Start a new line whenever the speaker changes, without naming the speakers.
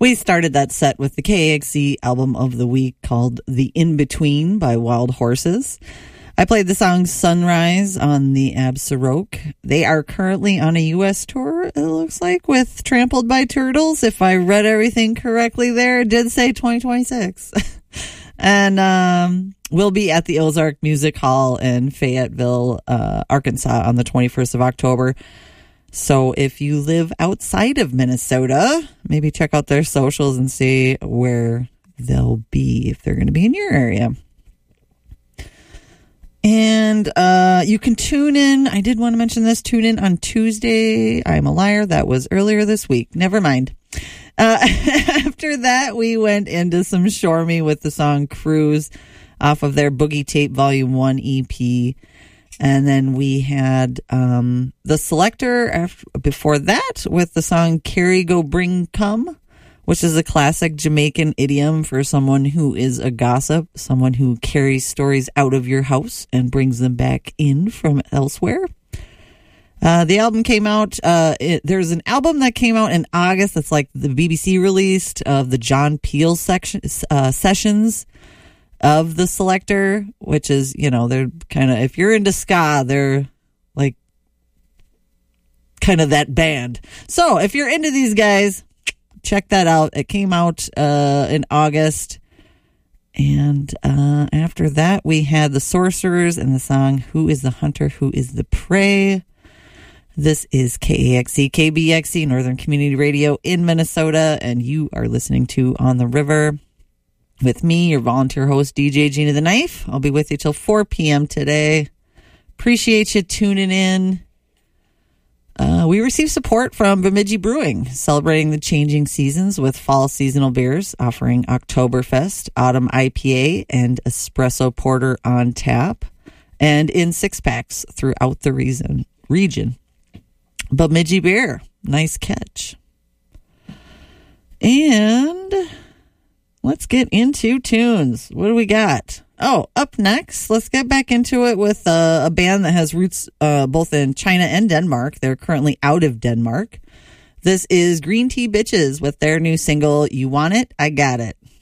We started that set with the KXC album of the week called The In-Between by Wild Horses. I played the song Sunrise on the Absaroke. They are currently on a U.S. tour, it looks like, with Trampled by Turtles. If I read everything correctly there, it did say 2026. And we'll be at the Ozark Music Hall in Fayetteville, Arkansas on the 21st of October. So if you live outside of Minnesota, maybe check out their socials and see where they'll be if they're going to be in your area. And you can tune in. I did want to mention this. Tune in on Tuesday. I'm a liar. That was earlier this week. Never mind. After that, we went into some Shore Me with the song Cruise off of their Boogie Tape Volume 1 EP. And then we had The Selector before that with the song Carry Go Bring Come, which is a classic Jamaican idiom for someone who is a gossip, someone who carries stories out of your house and brings them back in from elsewhere. The album came out, there's an album that came out in August that's like the BBC released of the John Peel sessions of The Selector, which is, you know, they're kind of, if you're into ska, they're like kind of that band. So if you're into these guys, check that out. It came out in August. And after that, we had the Sorcerers and the song Who is the Hunter, Who is the Prey. This is KAXC, KBXC, Northern Community Radio in Minnesota, and you are listening to On the River with me, your volunteer host, DJ Gina the Knife. I'll be with you till 4 p.m. today. Appreciate you tuning in. We received support from Bemidji Brewing, celebrating the changing seasons with fall seasonal beers, offering Oktoberfest, Autumn IPA, and Espresso Porter on tap, and in 6-packs throughout the region. Bemidji Beer, nice catch. And let's get into tunes. What do we got? Oh, up next, let's get back into it with a band that has roots both in China and Denmark. They're currently out of Denmark. This is Green Tea Bitches with their new single, You Want It? I Got It.